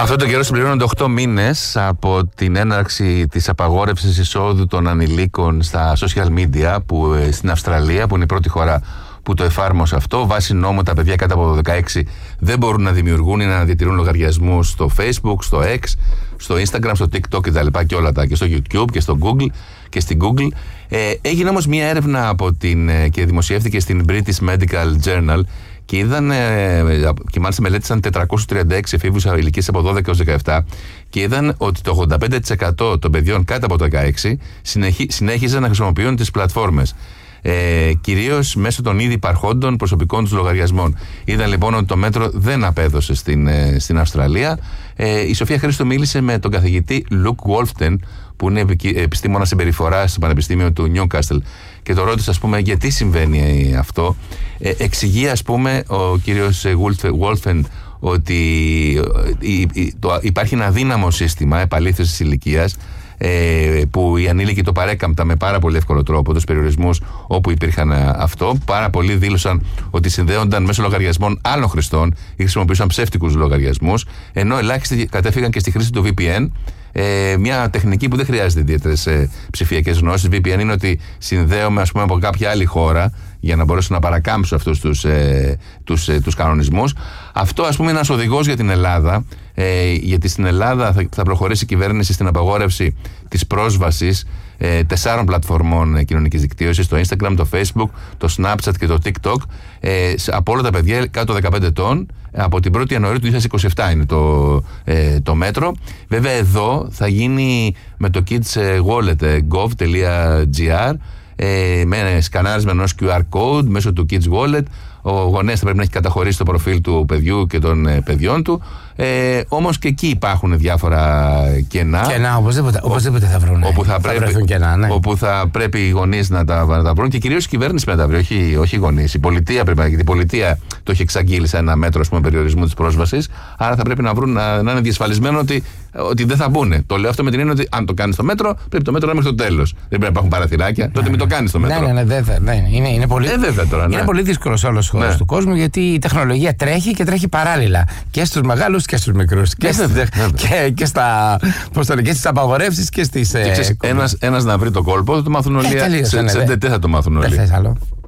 Αυτό το καιρό συμπληρώνονται 8 μήνες από την έναρξη της απαγόρευσης εισόδου των ανηλίκων στα social media στην Αυστραλία, που είναι η πρώτη χώρα που το εφάρμοσε αυτό. Βάσει νόμου, τα παιδιά κάτω από 16 δεν μπορούν να δημιουργούν ή να διατηρούν λογαριασμούς στο Facebook, στο X, στο Instagram, στο TikTok κτλ. Και όλα τα, και στο YouTube και στο Google και στην Google. Έγινε όμως μια έρευνα και δημοσιεύτηκε στην British Medical Journal και μάλιστα μελέτησαν 436 εφήβους ηλικίας από 12 έως 17 και είδαν ότι το 85% των παιδιών κάτω από 16 συνέχιζαν να χρησιμοποιούν τις πλατφόρμες. Κυρίως μέσω των ήδη υπαρχόντων προσωπικών τους λογαριασμών. Είδαν λοιπόν ότι το μέτρο δεν απέδωσε στην Αυστραλία. Η Σοφία Χρήστο μίλησε με τον καθηγητή Luke Wolften, που είναι επιστήμονας συμπεριφοράς στο Πανεπιστήμιο του Newcastle, και το ρώτησε, γιατί συμβαίνει αυτό. Εξηγεί, ο κύριος Wolften, ότι υπάρχει ένα αδύναμο σύστημα επαλήθευσης ηλικίας, που οι ανήλικοι το παρέκαμπταν με πάρα πολύ εύκολο τρόπο τους περιορισμούς όπου υπήρχαν αυτό. Πάρα πολλοί δήλωσαν ότι συνδέονταν μέσω λογαριασμών άλλων χρηστών ή χρησιμοποιούσαν ψεύτικους λογαριασμούς, ενώ ελάχιστοι κατέφυγαν και στη χρήση του VPN. Μια τεχνική που δεν χρειάζεται ιδιαίτερες ψηφιακές γνώσεις. VPN είναι ότι συνδέομαι από κάποια άλλη χώρα για να μπορέσω να παρακάμψω αυτούς τους κανονισμούς. Αυτό είναι ένας οδηγός για την Ελλάδα, γιατί στην Ελλάδα θα προχωρήσει η κυβέρνηση στην απαγόρευση της πρόσβασης 4 πλατφορμών κοινωνικής δικτύωσης, το Instagram, το Facebook, το Snapchat και το TikTok, από όλα τα παιδιά κάτω 15 ετών. Από την 1η Ιανουαρίου του 2027 είναι το μέτρο. Βέβαια εδώ θα γίνει με το kidswallet.gov.gr, με σκανάρισμα ενός QR code μέσω του Kids Wallet. Ο γονέας θα πρέπει να έχει καταχωρήσει το προφίλ του παιδιού και των παιδιών του. Όμως και εκεί υπάρχουν διάφορα κενά. Κενά, οπωσδήποτε θα βρουν. Όπου θα πρέπει οι γονείς να τα βρουν, και κυρίως η κυβέρνηση να τα βρει, όχι οι γονείς. Η πολιτεία πρέπει να. Γιατί η πολιτεία το έχει εξαγγείλει σε ένα μέτρο περιορισμού της πρόσβασης. Άρα θα πρέπει να είναι διασφαλισμένο ότι δεν θα μπουν. Το λέω αυτό με την έννοια ότι αν το κάνεις το μέτρο, πρέπει το μέτρο να είναι μέχρι το τέλος. Δεν πρέπει να υπάρχουν παραθυράκια. Τότε μην το κάνεις το μέτρο. Είναι πολύ δύσκολο σε όλες τις χώρες του κόσμου, γιατί η τεχνολογία τρέχει και τρέχει παράλληλα και στους μεγάλους και στους μικρούς. Και στις απαγορεύσεις και στις. Ένας να βρει το κόλπο, θα το μάθουν όλοι. Δεν θα το μάθουν όλοι. Δεν θες άλλο.